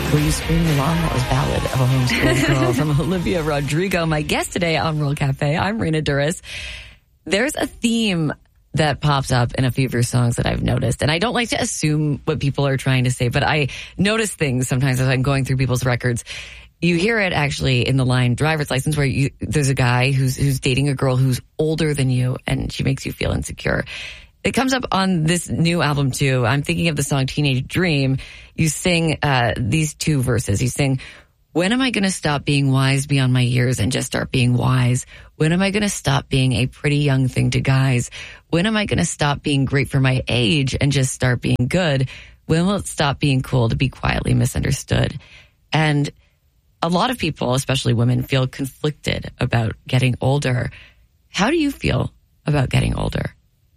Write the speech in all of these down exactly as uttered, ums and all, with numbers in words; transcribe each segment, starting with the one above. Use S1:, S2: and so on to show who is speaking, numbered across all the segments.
S1: Were you screaming along? That was Ballad of a Homeschool Girl from Olivia Rodrigo. My guest today on World Cafe, I'm Raina Douris. There's a theme that pops up in a few of your songs that I've noticed. And I don't like to assume what people are trying to say, but I notice things sometimes as I'm going through people's records. You hear it actually in the line driver's license where you, there's a guy who's, who's dating a girl who's older than you and she makes you feel insecure. It comes up on this new album too. I'm thinking of the song Teenage Dream. You sing uh these two verses. You sing, when am I going to stop being wise beyond my years and just start being wise? When am I going to stop being a pretty young thing to guys? When am I going to stop being great for my age and just start being good? When will it stop being cool to be quietly misunderstood? And a lot of people, especially women, feel conflicted about getting older. How do you feel about getting older?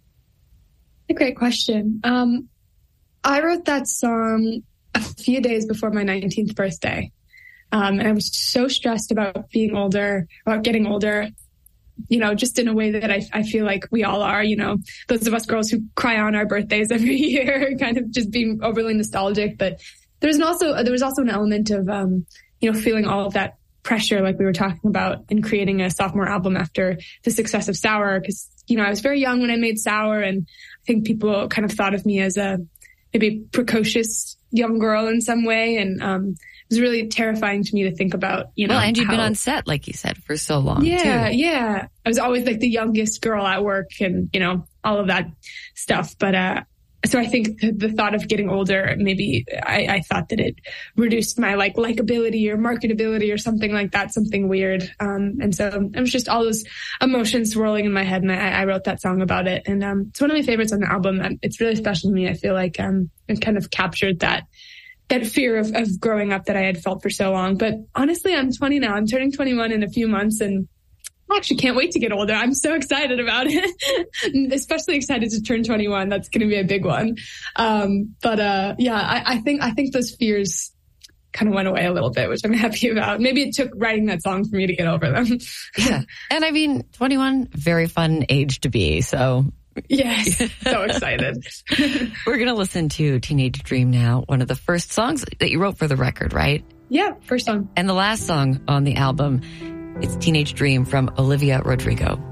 S2: A great question. Um, I wrote that song a few days before my nineteenth birthday. Um, and I was so stressed about being older, about getting older, you know, just in a way that I, I feel like we all are, you know, those of us girls who cry on our birthdays every year, kind of just being overly nostalgic. But there's an also, there was also an element of, um, you know, feeling all of that pressure, like we were talking about in creating a sophomore album after the success of Sour. Because, you know, I was very young when I made Sour, and I think people kind of thought of me as a maybe precocious young girl in some way. And um, it was really terrifying to me to think about, you know.
S1: Well, and you'd
S2: how,
S1: been on set, like you said, for so long,
S2: yeah,
S1: too.
S2: Yeah, I was always like the youngest girl at work and, you know, all of that stuff. But uh so I think the thought of getting older, maybe I, I thought that it reduced my like likability or marketability or something like that, something weird. Um, and so it was just all those emotions swirling in my head, and I, I wrote that song about it. And um, it's one of my favorites on the album. And it's really special to me. I feel like um, it kind of captured that that fear of, of growing up that I had felt for so long. But honestly, I'm twenty now. I'm turning twenty-one in a few months, and I actually can't wait to get older. I'm so excited about it. Especially excited to turn twenty-one. That's going to be a big one. Um, but, uh, yeah, I, I think, I think those fears kind of went away a little bit, which I'm happy about. Maybe it took writing that song for me to get over them.
S1: Yeah. And I mean, twenty-one, very fun age to be. So
S2: yes, so excited.
S1: We're going to listen to Teenage Dream now. One of the first songs that you wrote for the record, right?
S2: Yeah. First song.
S1: And the last song on the album. It's Teenage Dream from Olivia Rodrigo.